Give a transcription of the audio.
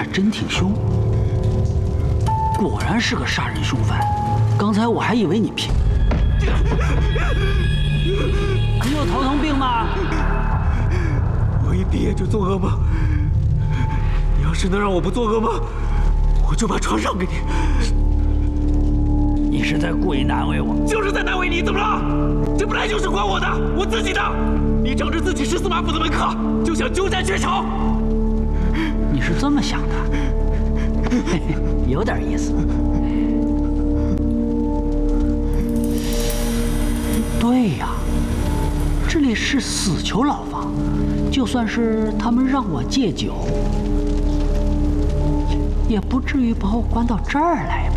真挺凶，果然是个杀人凶犯。刚才我还以为你骗。你有头疼病吗？ 我一毕业就做噩梦。你要是能让我不做噩梦，我就把床让给你。 你是在故意难为我？ 就是在难为你，怎么了？这本来就是管我的，我自己的。你仗着自己是司马府的门客，就想鸠占鹊巢。 你是这么想的？嘿嘿，有点意思。对呀，这里是死囚牢房，就算是他们让我戒酒，也不至于把我关到这儿来呀。